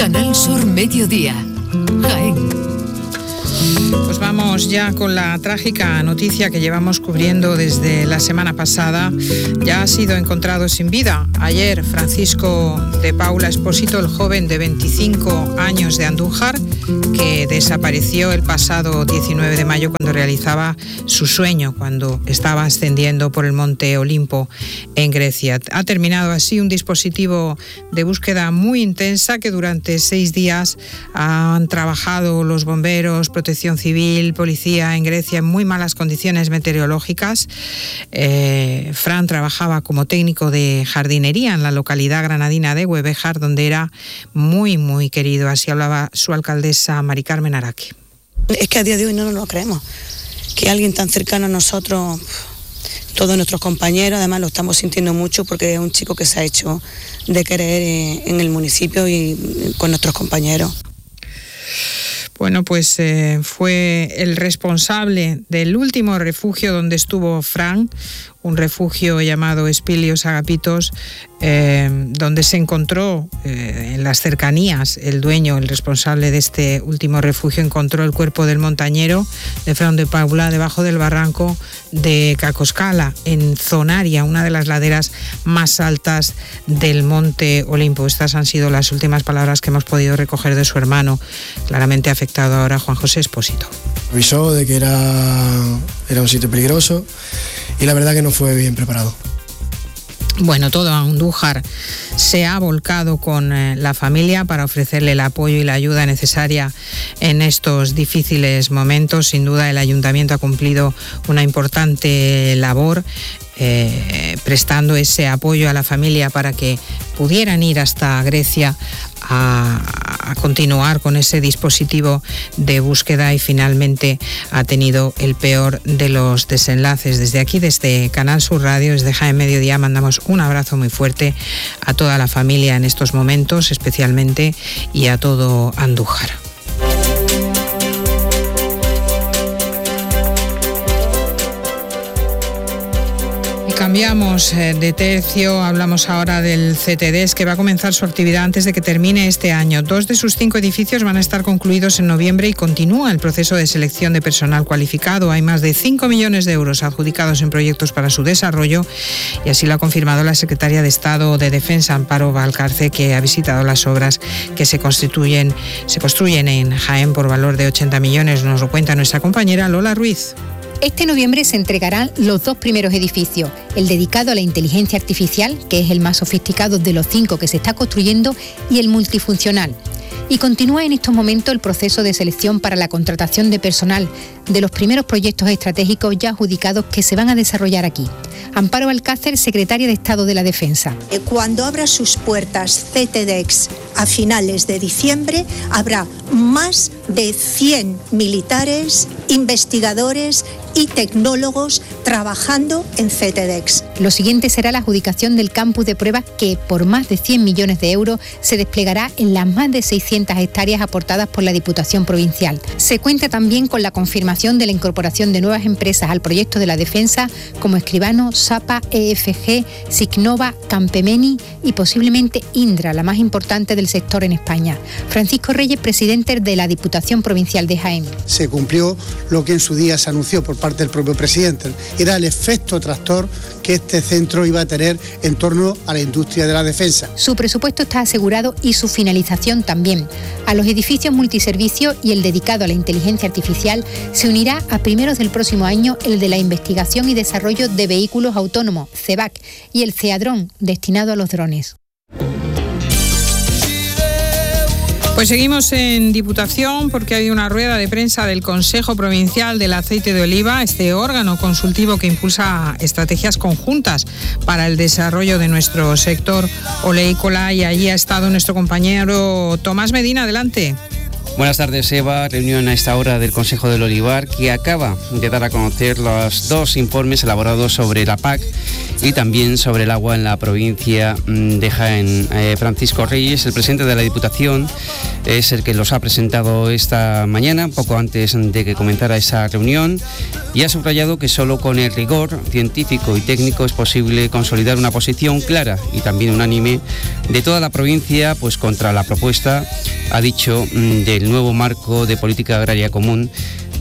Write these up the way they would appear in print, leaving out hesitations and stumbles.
Canal Sur Mediodía, Jaén. Pues vamos ya con la trágica noticia que llevamos cubriendo desde la semana pasada. Ya ha sido encontrado sin vida ayer Francisco de Paula Expósito, el joven de 25 años de Andújar, que desapareció el pasado 19 de mayo cuando realizaba su sueño, cuando estaba ascendiendo por el monte Olimpo en Grecia. Ha terminado así un dispositivo de búsqueda muy intensa que durante 6 días han trabajado los bomberos, Protección Civil, policía en Grecia en muy malas condiciones meteorológicas. Fran trabajaba como técnico de jardinería en la localidad granadina de Huevejar, donde era muy, muy querido. Así hablaba su alcaldesa Mari Carmen Araque. Es que a día de hoy no nos lo creemos, que alguien tan cercano a nosotros, todos nuestros compañeros, además lo estamos sintiendo mucho porque es un chico que se ha hecho de querer en el municipio y con nuestros compañeros. Bueno, pues fue el responsable del último refugio donde estuvo Fran, un refugio llamado Espilios Agapitos, donde se encontró en las cercanías el dueño, el responsable de este último refugio, encontró el cuerpo del montañero de Fran de Paula debajo del barranco de Cacoscala, en Zonaria, una de las laderas más altas del monte Olimpo. Estas han sido las últimas palabras que hemos podido recoger de su hermano, claramente afectado ahora, Juan José Expósito. Avisó de que era un sitio peligroso y la verdad que no fue bien preparado. Bueno, todo Andújar se ha volcado con la familia para ofrecerle el apoyo y la ayuda necesaria en estos difíciles momentos. Sin duda, el ayuntamiento ha cumplido una importante labor prestando ese apoyo a la familia para que pudieran ir hasta Grecia a continuar con ese dispositivo de búsqueda, y finalmente ha tenido el peor de los desenlaces. Desde aquí, desde Canal Sur Radio, desde Jaén Mediodía, mandamos un abrazo muy fuerte a toda la familia en estos momentos especialmente y a todo Andújar. Cambiamos de tercio, hablamos ahora del CTDES, que va a comenzar su actividad antes de que termine este año. 2 de sus 5 edificios van a estar concluidos en noviembre y continúa el proceso de selección de personal cualificado. Hay más de 5 millones de euros adjudicados en proyectos para su desarrollo, y así lo ha confirmado la secretaria de Estado de Defensa, Amparo Valcarce, que ha visitado las obras que se construyen en Jaén por valor de 80 millones. Nos lo cuenta nuestra compañera Lola Ruiz. Este noviembre se entregarán los 2 primeros edificios, el dedicado a la inteligencia artificial, que es el más sofisticado de los 5 que se está construyendo, y el multifuncional. Y continúa en estos momentos el proceso de selección para la contratación de personal de los primeros proyectos estratégicos ya adjudicados que se van a desarrollar aquí. Amparo Alcácer, secretaria de Estado de la Defensa. Cuando abra sus puertas CTDEX a finales de diciembre, habrá más de 100 militares, investigadores y tecnólogos trabajando en CTDEX. Lo siguiente será la adjudicación del campus de pruebas, que por más de 100 millones de euros se desplegará en las más de 600 hectáreas aportadas por la Diputación Provincial. Se cuenta también con la confirmación de la incorporación de nuevas empresas al proyecto de la defensa, como Escribano, SAPA, EFG, Signova, Campemeni y posiblemente Indra, la más importante del sector en España. Francisco Reyes, presidente de la Diputación Provincial de Jaén. Se cumplió lo que en su día se anunció por parte del propio presidente, era el efecto tractor que este centro iba a tener en torno a la industria de la defensa. Su presupuesto está asegurado y su finalización también. A los edificios multiservicios y el dedicado a la inteligencia artificial se unirá a primeros del próximo año el de la investigación y desarrollo de vehículos autónomos, CEVAC, y el CEADRON, destinado a los drones. Pues seguimos en Diputación, porque hay una rueda de prensa del Consejo Provincial del Aceite de Oliva, este órgano consultivo que impulsa estrategias conjuntas para el desarrollo de nuestro sector oleícola, y allí ha estado nuestro compañero Tomás Medina. Adelante. Buenas tardes, Eva. Reunión a esta hora del Consejo del Olivar, que acaba de dar a conocer los dos informes elaborados sobre la PAC y también sobre el agua en la provincia de Jaén. Francisco Reyes, el presidente de la Diputación, es el que los ha presentado esta mañana, poco antes de que comenzara esa reunión, y ha subrayado que solo con el rigor científico y técnico es posible consolidar una posición clara y también unánime de toda la provincia, pues contra la propuesta, ha dicho, del nuevo marco de política agraria común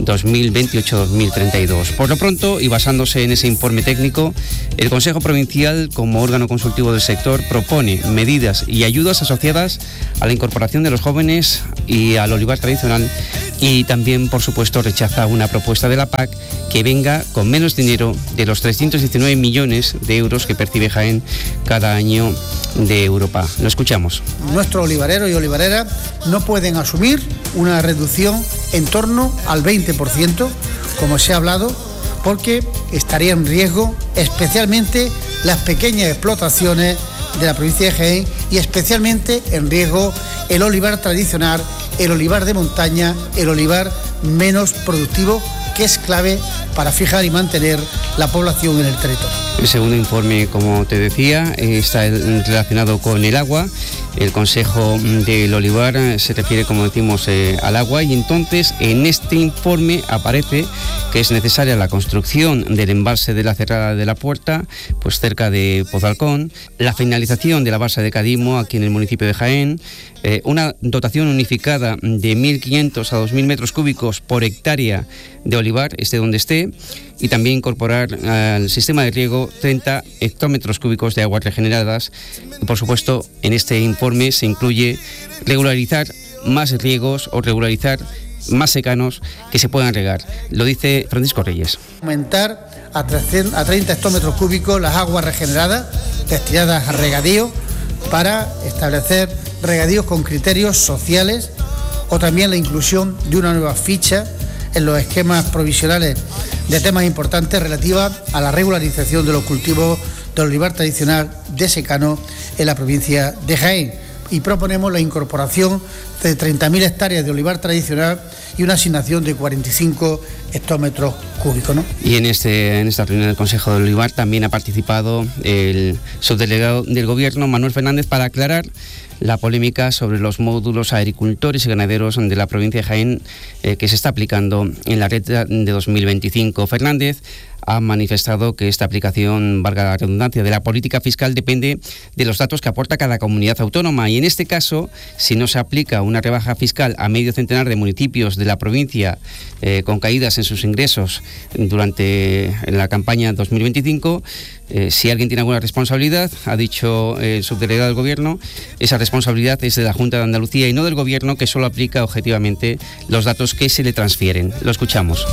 2028-2032. Por lo pronto, y basándose en ese informe técnico, el Consejo Provincial, como órgano consultivo del sector, propone medidas y ayudas asociadas a la incorporación de los jóvenes y al olivar tradicional, y también, por supuesto, rechaza una propuesta de la PAC que venga con menos dinero de los 319 millones de euros que percibe Jaén cada año de Europa. Lo escuchamos. Nuestros olivareros y olivareras no pueden asumir una reducción en torno al 20%, como se ha hablado, porque estaría en riesgo especialmente las pequeñas explotaciones de la provincia de Jaén y especialmente en riesgo el olivar tradicional, el olivar de montaña, el olivar menos productivo, que es clave para fijar y mantener la población en el territorio. El segundo informe, como te decía, está relacionado con el agua. El Consejo del Olivar se refiere, como decimos, al agua, y entonces en este informe aparece que es necesaria la construcción del embalse de la Cerrada de la Puerta, pues cerca de Pozalcón, la finalización de la balsa de Cadimo aquí en el municipio de Jaén, una dotación unificada de 1.500 a 2.000 metros cúbicos por hectárea de olivar, esté donde esté, y también incorporar al sistema de riego 30 hectómetros cúbicos de aguas regeneradas. Y, por supuesto, en este informe se incluye regularizar más riegos o regularizar más secanos que se puedan regar. Lo dice Francisco Reyes. Aumentar a 30 hectómetros cúbicos las aguas regeneradas destinadas a regadío, para establecer regadíos con criterios sociales, o también la inclusión de una nueva ficha en los esquemas provisionales de temas importantes relativas a la regularización de los cultivos del olivar tradicional de secano en la provincia de Jaén. Y proponemos la incorporación de 30.000 hectáreas de olivar tradicional y una asignación de 45 hectómetros cúbicos, ¿no? Y en esta reunión del Consejo del Olivar también ha participado el subdelegado del Gobierno, Manuel Fernández, para aclarar la polémica sobre los módulos a agricultores y ganaderos de la provincia de Jaén que se está aplicando en la renta de 2025. Fernández ha manifestado que esta aplicación, valga la redundancia, de la política fiscal depende de los datos que aporta cada comunidad autónoma, y en este caso, si no se aplica una rebaja fiscal a medio centenar de municipios de la provincia con caídas en sus ingresos durante la campaña 2025, si alguien tiene alguna responsabilidad, ha dicho el subdelegado del Gobierno, esa responsabilidad es de la Junta de Andalucía y no del Gobierno, que solo aplica objetivamente los datos que se le transfieren. Lo escuchamos.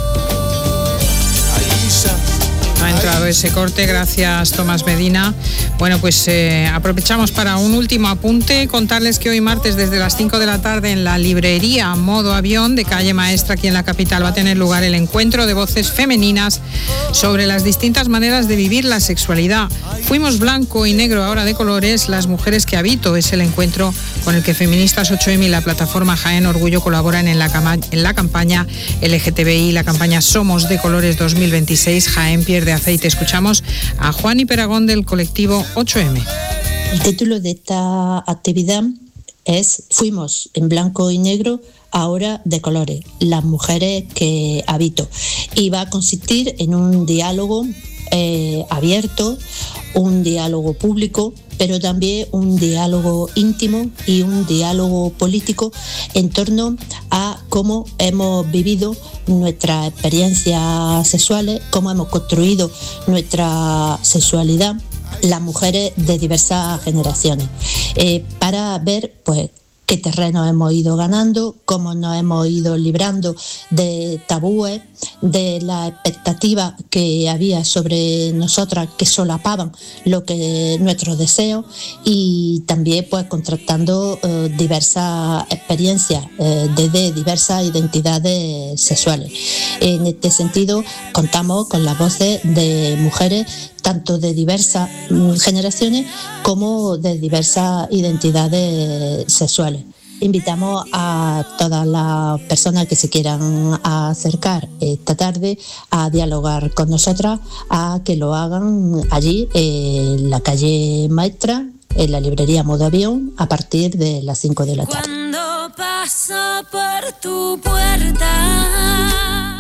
Ha entrado ese corte, gracias Tomás Medina. Bueno, pues aprovechamos para un último apunte, contarles que hoy martes desde las 5 de la tarde en la librería Modo Avión de Calle Maestra, aquí en la capital, va a tener lugar el encuentro de voces femeninas sobre las distintas maneras de vivir la sexualidad. Fuimos blanco y negro, ahora de colores, las mujeres que habito. Es el encuentro con el que Feministas 8M y la plataforma Jaén Orgullo colaboran en la campaña LGTBI, la campaña Somos de Colores 2026, Jaén pierde aceite. Escuchamos a Juani Peragón del colectivo 8M. El título de esta actividad es Fuimos en blanco y negro, ahora de colores, las mujeres que habito, y va a consistir en un diálogo abierto, un diálogo público, pero también un diálogo íntimo y un diálogo político en torno a cómo hemos vivido nuestras experiencias sexuales, cómo hemos construido nuestra sexualidad, las mujeres de diversas generaciones, para ver pues qué terreno hemos ido ganando, cómo nos hemos ido librando de tabúes, de las expectativas que había sobre nosotras que solapaban lo que nuestros deseos, y también pues contrastando diversas experiencias desde diversas identidades sexuales. En este sentido contamos con las voces de mujeres tanto de diversas generaciones como de diversas identidades sexuales. invitamos a todas las personas que se quieran acercar esta tarde a dialogar con nosotras, a que lo hagan allí en la calle Maestra, en la librería Modo Avión, a partir de las 5 de la tarde. Cuando paso por tu puerta.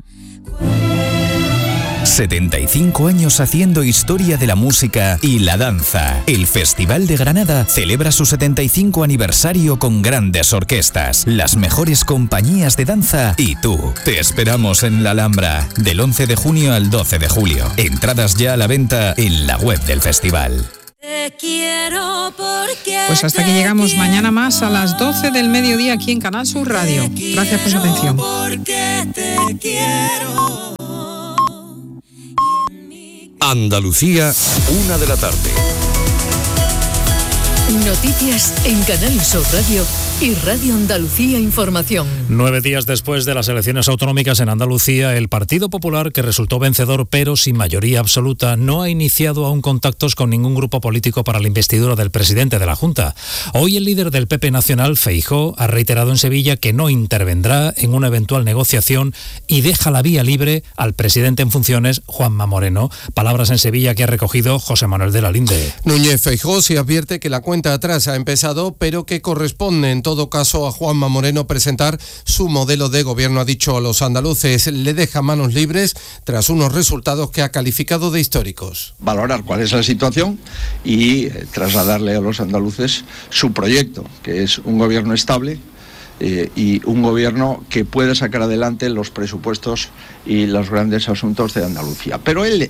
75 años haciendo historia de la música y la danza. El Festival de Granada celebra su 75 aniversario con grandes orquestas, las mejores compañías de danza y tú. Te esperamos en la Alhambra, del 11 de junio al 12 de julio. Entradas ya a la venta en la web del festival. Te quiero porque Pues hasta aquí llegamos. Mañana más a las 12 del mediodía aquí en Canal Sur Radio. Gracias por su atención. porque te quiero. Andalucía, 1 de la tarde. Noticias en Canal Sur Radio y Radio Andalucía Información. 9 días después de las elecciones autonómicas en Andalucía, el Partido Popular, que resultó vencedor pero sin mayoría absoluta, no ha iniciado aún contactos con ningún grupo político para la investidura del presidente de la Junta. Hoy el líder del PP Nacional, Feijóo, ha reiterado en Sevilla que no intervendrá en una eventual negociación y deja la vía libre al presidente en funciones, Juanma Moreno. Palabras en Sevilla que ha recogido José Manuel de la Linde. Núñez Feijóo se advierte que la cuenta atrás ha empezado, pero que corresponde en todo caso a Juanma Moreno presentar su modelo de gobierno. Ha dicho a los andaluces, le deja manos libres tras unos resultados que ha calificado de históricos. Valorar cuál es la situación y trasladarle a los andaluces su proyecto, que es un gobierno estable y un gobierno que puede sacar adelante los presupuestos y los grandes asuntos de Andalucía. Pero él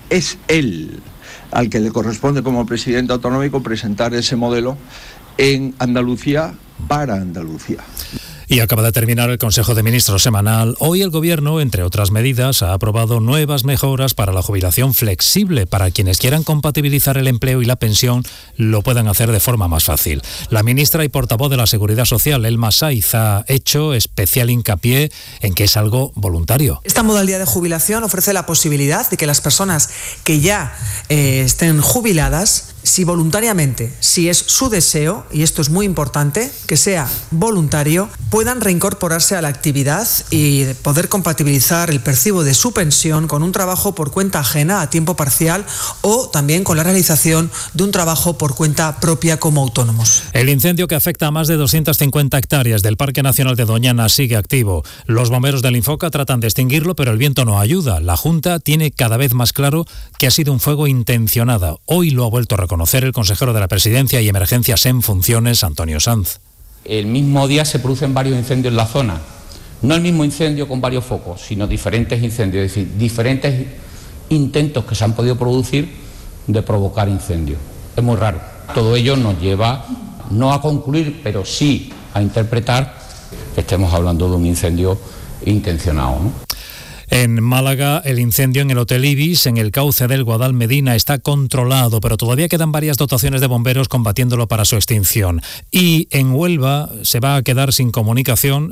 al que le corresponde como presidente autonómico presentar ese modelo en Andalucía para Andalucía. Y acaba de terminar el Consejo de Ministros semanal. Hoy el Gobierno, entre otras medidas, ha aprobado nuevas mejoras para la jubilación flexible. Para quienes quieran compatibilizar el empleo y la pensión, lo puedan hacer de forma más fácil. La ministra y portavoz de la Seguridad Social, Elma Saiz, ha hecho especial hincapié en que es algo voluntario. Esta modalidad de jubilación ofrece la posibilidad de que las personas que ya estén jubiladas, si voluntariamente, si es su deseo, y esto es muy importante, que sea voluntario, puedan reincorporarse a la actividad y poder compatibilizar el percibo de su pensión con un trabajo por cuenta ajena a tiempo parcial o también con la realización de un trabajo por cuenta propia como autónomos. El incendio que afecta a más de 250 hectáreas del Parque Nacional de Doñana sigue activo. Los bomberos del Infoca tratan de extinguirlo, pero el viento no ayuda. La Junta tiene cada vez más claro que ha sido un fuego intencionado. Hoy lo ha vuelto a reconocer el consejero de la Presidencia y Emergencias en funciones, Antonio Sanz. El mismo día se producen varios incendios en la zona. No el mismo incendio con varios focos, sino diferentes incendios, es decir, diferentes intentos que se han podido producir de provocar incendios. Es muy raro. Todo ello nos lleva no a concluir, pero sí a interpretar que estemos hablando de un incendio intencionado, ¿no? En Málaga, el incendio en el Hotel Ibis, en el cauce del Guadalmedina, está controlado, pero todavía quedan varias dotaciones de bomberos combatiéndolo para su extinción. Y en Huelva se va a quedar sin comunicación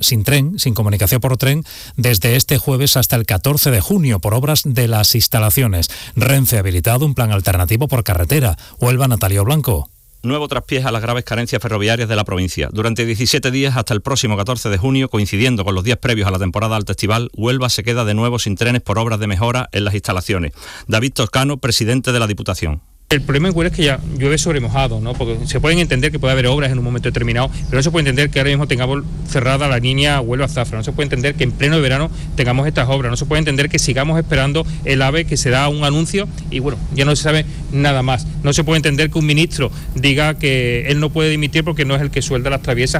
por tren, desde este jueves hasta el 14 de junio, por obras de las instalaciones. Renfe ha habilitado un plan alternativo por carretera. Huelva, Natalio Blanco. Nuevo traspiés a las graves carencias ferroviarias de la provincia. Durante 17 días hasta el próximo 14 de junio, coincidiendo con los días previos a la temporada alta estival, Huelva se queda de nuevo sin trenes por obras de mejora en las instalaciones. David Toscano, presidente de la Diputación. El problema en Huelva es que ya llueve sobre mojado, ¿no? Porque se pueden entender que puede haber obras en un momento determinado, pero no se puede entender que ahora mismo tengamos cerrada la línea Huelva-Zafra, no se puede entender que en pleno verano tengamos estas obras, no se puede entender que sigamos esperando el AVE, que se da un anuncio y bueno, ya no se sabe nada más. No se puede entender que un ministro diga que él no puede dimitir porque no es el que suelda las traviesas.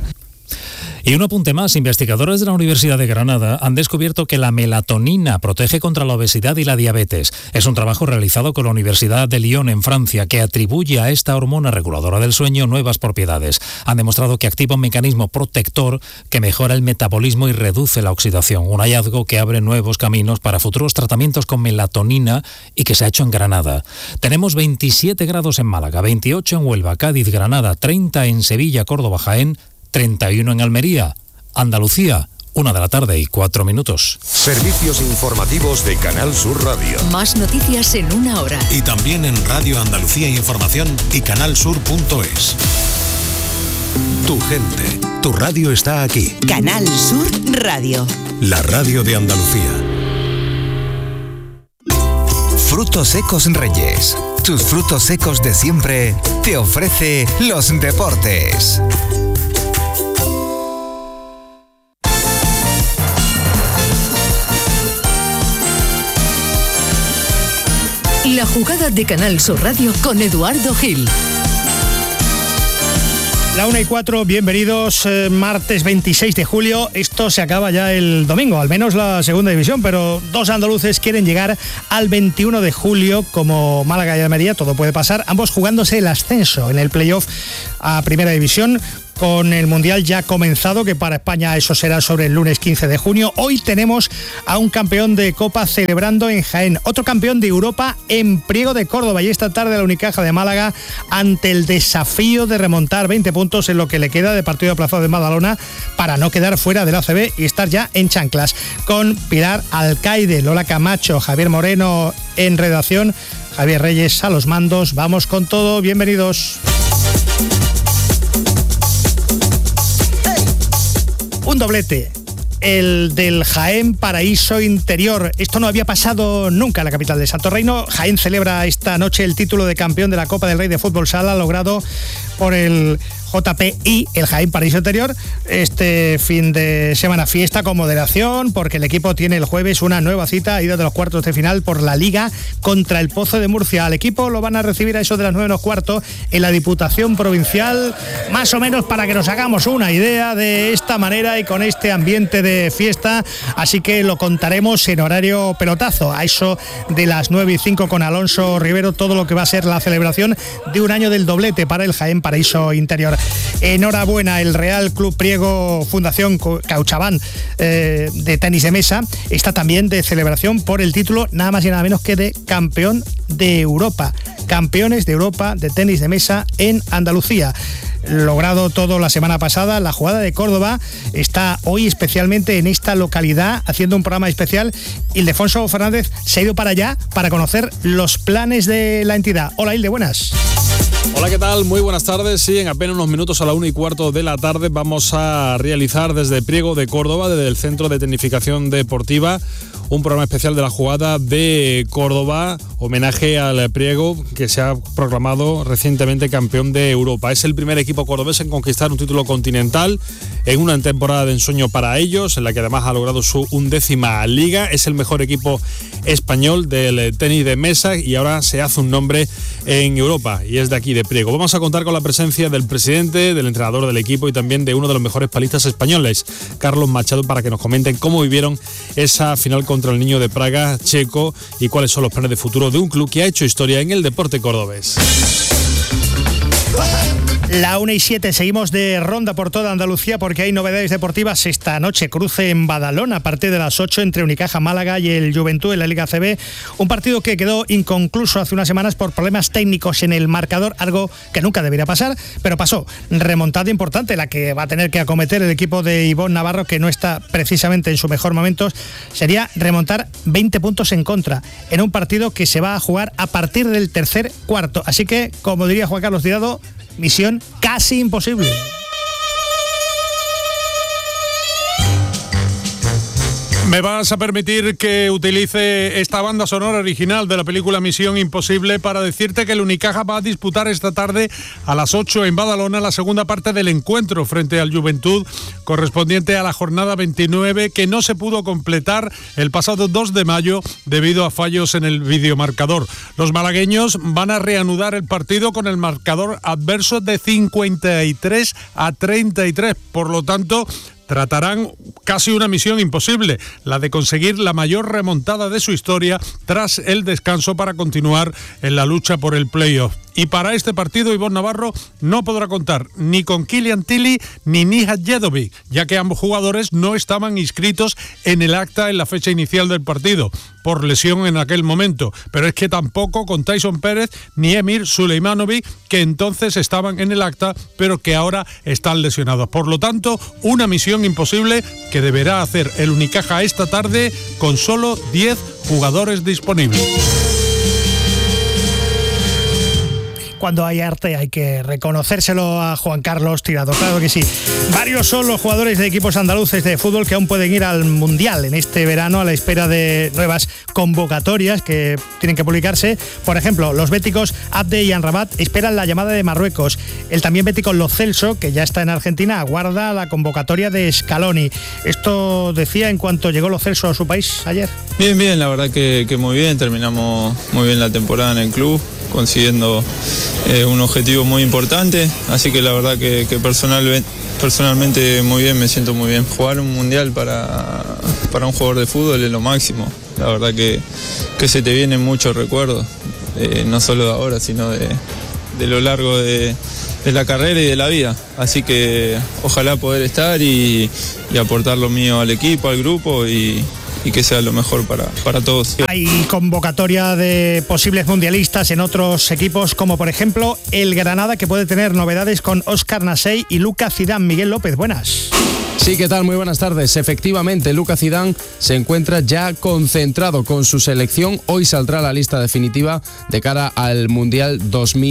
Y un apunte más, investigadores de la Universidad de Granada han descubierto que la melatonina protege contra la obesidad y la diabetes. Es un trabajo realizado con la Universidad de Lyon en Francia que atribuye a esta hormona reguladora del sueño nuevas propiedades. Han demostrado que activa un mecanismo protector que mejora el metabolismo y reduce la oxidación. Un hallazgo que abre nuevos caminos para futuros tratamientos con melatonina y que se ha hecho en Granada. Tenemos 27 grados en Málaga, 28 en Huelva, Cádiz, Granada, 30 en Sevilla, Córdoba, Jaén, 31 en Almería. Andalucía, 1:04 p.m. Servicios informativos de Canal Sur Radio. Más noticias en una hora. Y también en Radio Andalucía Información y canalsur.es. Tu gente, tu radio está aquí. Canal Sur Radio. La radio de Andalucía. Frutos secos Reyes. Tus frutos secos de siempre te ofrece los deportes. La jugada de Canal Sur Radio con Eduardo Gil. La 1:04, bienvenidos, martes 26 de julio, esto se acaba ya el domingo, al menos la segunda división, pero dos andaluces quieren llegar al 21 de julio, como Málaga y Almería, todo puede pasar, ambos jugándose el ascenso en el playoff a primera división, con el Mundial ya comenzado, que para España eso será sobre el lunes 15 de junio. Hoy tenemos a un campeón de Copa celebrando en Jaén, otro campeón de Europa en Priego de Córdoba, y esta tarde la Unicaja de Málaga ante el desafío de remontar 20 puntos en lo que le queda de partido aplazado de Badalona para no quedar fuera del ACB y estar ya en chanclas. Con Pilar Alcaide, Lola Camacho, Javier Moreno en redacción, Javier Reyes a los mandos. Vamos con todo, bienvenidos. Un doblete, el del Jaén Paraíso Interior. Esto no había pasado nunca en la capital de Santo Reino. Jaén celebra esta noche el título de campeón de la Copa del Rey de Fútbol Sala, logrado por el JPI, el Jaén Paraíso Interior. Este fin de semana fiesta con moderación, porque el equipo tiene el jueves una nueva cita, ida de los cuartos de final por la Liga contra el Pozo de Murcia. Al equipo lo van a recibir a eso de las 9:15 en la Diputación Provincial, más o menos para que nos hagamos una idea de esta manera y con este ambiente de fiesta, así que lo contaremos en horario pelotazo, a eso de las 9:05 con Alonso Rivero, todo lo que va a ser la celebración de un año del doblete para el Jaén Paraíso Interior. Enhorabuena, el Real Club Priego Fundación Cauchabán de tenis de mesa está también de celebración por el título nada más y nada menos que de campeón de Europa. Campeones de Europa de tenis de mesa en Andalucía. Logrado todo la semana pasada, la jugada de Córdoba está hoy especialmente en esta localidad haciendo un programa especial. Ildefonso Fernández se ha ido para allá para conocer los planes de la entidad. Hola Ilde, buenas. Hola, ¿qué tal? Muy buenas tardes. Sí, en apenas unos minutos a la 1:15 de la tarde vamos a realizar desde Priego de Córdoba, desde el Centro de Tecnificación Deportiva, un programa especial de la jugada de Córdoba, homenaje al Priego, que se ha proclamado recientemente campeón de Europa. Es el primer equipo cordobés en conquistar un título continental en una temporada de ensueño para ellos, en la que además ha logrado su 11ª liga. Es el mejor equipo español del tenis de mesa y ahora se hace un nombre en Europa, y es de aquí, de Priego. Vamos a contar con la presencia del presidente, del entrenador del equipo y también de uno de los mejores palistas españoles, Carlos Machado, para que nos comenten cómo vivieron esa final contra el Niño de Praga checo y cuáles son los planes de futuro de un club que ha hecho historia en el deporte cordobés. La 1:07, seguimos de ronda por toda Andalucía porque hay novedades deportivas esta noche. Cruce en Badalona a partir de las 8 entre Unicaja Málaga y el Juventud en la Liga ACB. Un partido que quedó inconcluso hace unas semanas por problemas técnicos en el marcador, algo que nunca debería pasar, pero pasó. Remontada importante la que va a tener que acometer el equipo de Ivonne Navarro, que no está precisamente en su mejor momento. Sería remontar 20 puntos en contra en un partido que se va a jugar a partir del tercer cuarto. Así que, como diría Juan Carlos Tirado, misión casi imposible. Me vas a permitir que utilice esta banda sonora original de la película Misión Imposible para decirte que el Unicaja va a disputar esta tarde a las 8 en Badalona la segunda parte del encuentro frente al Juventud, correspondiente a la jornada 29, que no se pudo completar el pasado 2 de mayo debido a fallos en el videomarcador. Los malagueños van a reanudar el partido con el marcador adverso de 53-33, por lo tanto tratarán casi una misión imposible, la de conseguir la mayor remontada de su historia tras el descanso para continuar en la lucha por el playoff. Y para este partido Ivonne Navarro no podrá contar ni con Kilian Tilly ni Nihat Jedovic, ya que ambos jugadores no estaban inscritos en el acta en la fecha inicial del partido, por lesión en aquel momento. Pero es que tampoco con Tyson Pérez ni Emir Suleimanovic, que entonces estaban en el acta, pero que ahora están lesionados. Por lo tanto, una misión imposible que deberá hacer el Unicaja esta tarde con solo 10 jugadores disponibles. cuando hay arte hay que reconocérselo a Juan Carlos Tirado, claro que sí. Varios son los jugadores de equipos andaluces de fútbol que aún pueden ir al Mundial en este verano a la espera de nuevas convocatorias que tienen que publicarse. Por ejemplo, los béticos Abde y Amrabat esperan la llamada de Marruecos. El también bético Lo Celso, que ya está en Argentina, aguarda la convocatoria de Scaloni. Esto decía en cuanto llegó Lo Celso a su país ayer. Bien, la verdad que muy bien, terminamos muy bien la temporada en el club, consiguiendo un objetivo muy importante, así que la verdad que personalmente muy bien, me siento muy bien. Jugar un mundial para un jugador de fútbol es lo máximo, la verdad que se te vienen muchos recuerdos, no solo de ahora, sino de lo largo de la carrera y de la vida, así que ojalá poder estar y aportar lo mío al equipo, al grupo y que sea lo mejor para todos. Hay convocatoria de posibles mundialistas en otros equipos, como por ejemplo el Granada, que puede tener novedades con Óscar Nasey y Lucas Zidane. Miguel López, buenas. Sí, ¿qué tal? Muy buenas tardes. Efectivamente, Lucas Zidane se encuentra ya concentrado con su selección. Hoy saldrá la lista definitiva de cara al Mundial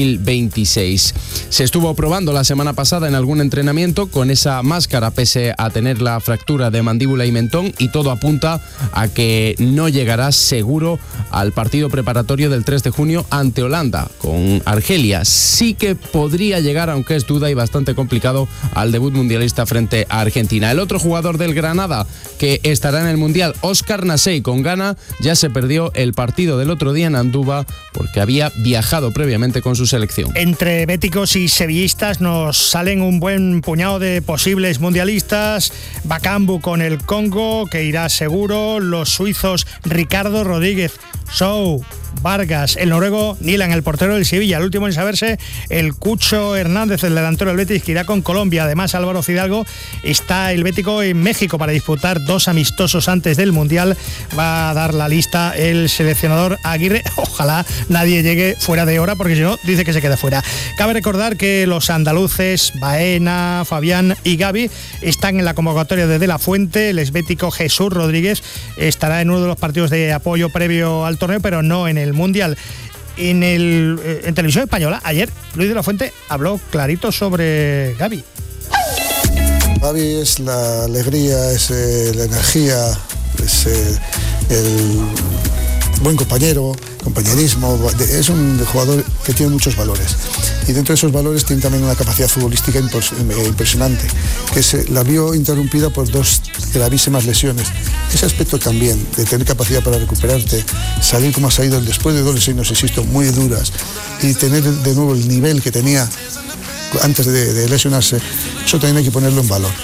2026. Se estuvo probando la semana pasada en algún entrenamiento con esa máscara, pese a tener la fractura de mandíbula y mentón, y todo apunta a que no llegará seguro al partido preparatorio del 3 de junio ante Holanda, con Argelia. Sí que podría llegar, aunque es duda y bastante complicado, al debut mundialista frente a Argentina. El otro jugador del Granada que estará en el Mundial, Óscar Nasey, con Ghana, ya se perdió el partido del otro día en Andúba porque había viajado previamente con su selección. Entre béticos y sevillistas nos salen un buen puñado de posibles mundialistas. Bakambu con el Congo, que irá seguro. Los suizos Ricardo Rodríguez, Sou, Vargas, el noruego Nilan, el portero del Sevilla. El último en saberse, el Cucho Hernández, el delantero del Betis, que irá con Colombia. Además, Álvaro Fidalgo está el bético en México para disputar 2 amistosos antes del Mundial. Va a dar la lista el seleccionador Aguirre. Ojalá nadie llegue fuera de hora, porque si no, dice que se queda fuera. Cabe recordar que los andaluces Baena, Fabián y Gavi están en la convocatoria de la Fuente. El esbético Jesús Rodríguez estará en uno de los partidos de apoyo previo al torneo, pero no en el Mundial. En Televisión Española, ayer Luis de la Fuente habló clarito sobre Gavi. Gavi es la alegría, es la energía, es el buen compañerismo, es un jugador que tiene muchos valores, y dentro de esos valores tiene también una capacidad futbolística impresionante, que la vio interrumpida por 2 gravísimas lesiones. Ese aspecto también, de tener capacidad para recuperarte, salir como ha salido después de 2 lesiones, insisto, muy duras, y tener de nuevo el nivel que tenía antes de lesionarse, eso también hay que ponerlo en valor.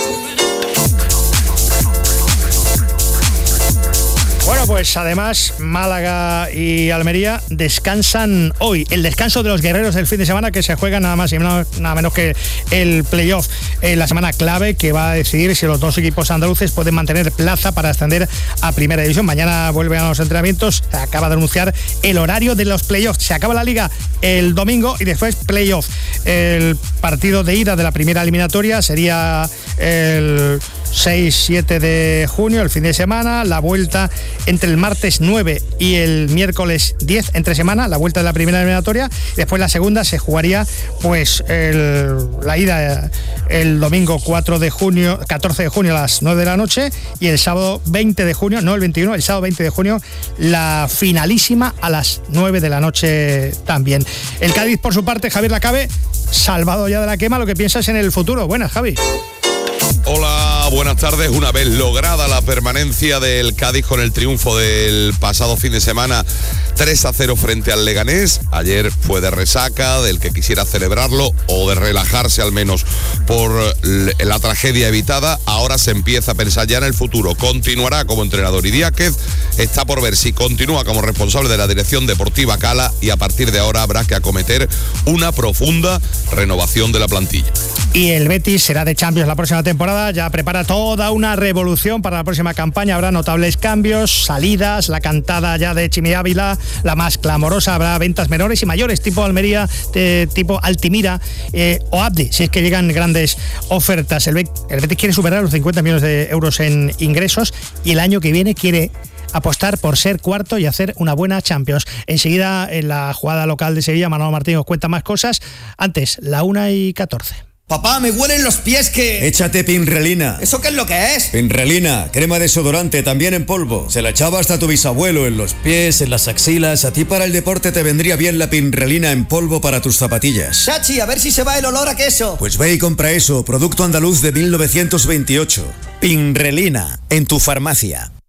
Bueno, pues además Málaga y Almería descansan hoy. El descanso de los guerreros del fin de semana, que se juega nada más y nada menos que el playoff. La semana clave que va a decidir si los 2 equipos andaluces pueden mantener plaza para ascender a Primera División. Mañana vuelven a los entrenamientos. Se acaba de anunciar el horario de los playoffs. Se acaba la liga el domingo y después playoff. El partido de ida de la primera eliminatoria sería el 6-7 de junio, el fin de semana. La vuelta entre el martes 9 y el miércoles 10, entre semana, la vuelta de la primera eliminatoria. Después la segunda se jugaría pues la ida el domingo 14 de junio a las 9 de la noche, y el sábado 20 de junio, no el 21, el sábado 20 de junio, la finalísima a las 9 de la noche también. El Cádiz, por su parte, Javier Lacabe, salvado ya de la quema. Lo que piensas en el futuro. Buenas, Javi. Hola, buenas tardes. Una vez lograda la permanencia del Cádiz con el triunfo del pasado fin de semana 3-0 frente al Leganés, ayer fue de resaca, del que quisiera celebrarlo o de relajarse al menos por la tragedia evitada. Ahora se empieza a pensar ya en el futuro. Continuará como entrenador y Díaz está por ver si continúa como responsable de la dirección deportiva Cala, y a partir de ahora habrá que acometer una profunda renovación de la plantilla. Y el Betis será de Champions la próxima temporada, ya prepara toda una revolución para la próxima campaña. Habrá notables cambios, salidas, la cantada ya de Chimi Ávila, la más clamorosa. Habrá ventas menores y mayores, tipo Almería, tipo Altimira o Abdi, si es que llegan grandes ofertas. El Betis quiere superar los 50 millones de euros en ingresos, y el año que viene quiere apostar por ser cuarto y hacer una buena Champions. Enseguida, en la jugada local de Sevilla, Manolo Martín os cuenta más cosas. Antes, la 1:14. Papá, me huelen los pies que... Échate Pinrelina. ¿Eso qué es lo que es? Pinrelina, crema desodorante, también en polvo. Se la echaba hasta tu bisabuelo, en los pies, en las axilas. A ti para el deporte te vendría bien la Pinrelina en polvo para tus zapatillas. Chachi, a ver si se va el olor a queso. Pues ve y compra eso, producto andaluz de 1928. Pinrelina, en tu farmacia.